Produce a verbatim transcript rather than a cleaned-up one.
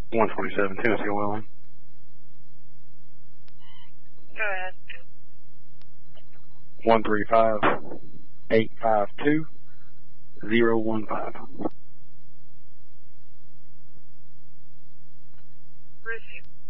one twenty-seven, Tennessee Wheeling. Go ahead. one three five, eight five two, zero one five. Receive.